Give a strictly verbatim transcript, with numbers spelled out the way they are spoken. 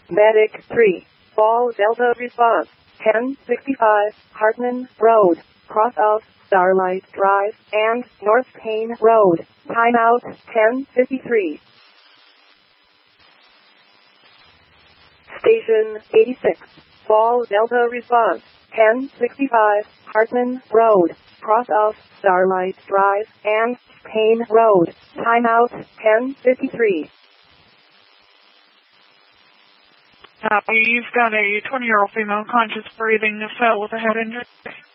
Medic three, Fall Delta response, ten sixty-five, Hartman Road, cross of Starlight Drive and North Payne Road, timeout ten fifty-three. Station eighty-six, Fall Delta response, ten sixty-five, Hartman Road, cross of Starlight Drive and Payne Road, timeout ten fifty-three. Uh, you've got a twenty-year-old female conscious breathing, fell with a head injury.